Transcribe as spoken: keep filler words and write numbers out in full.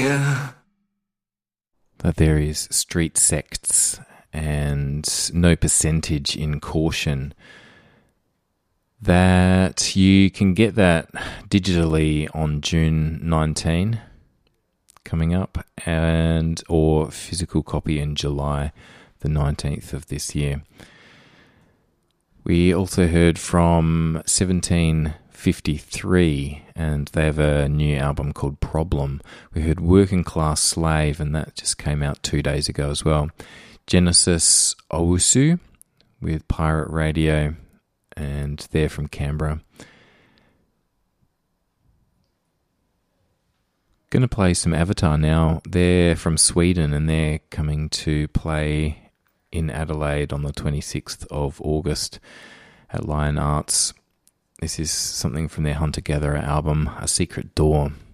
here. The various street sects and No Percentage in Caution. That you can get that digitally on June nineteenth coming up, and or physical copy in July the nineteenth of this year. We also heard from seventeen fifty-three, and they have a new album called Problem. We heard Working Class Slave, and that just came out two days ago as well. Genesis Owusu with Pirate Radio, and they're from Canberra. Going to play some Avatar now. They're from Sweden, and they're coming to play in Adelaide on the twenty-sixth of August at Lion Arts. This is something from their Hunter-Gatherer album, A Secret Door.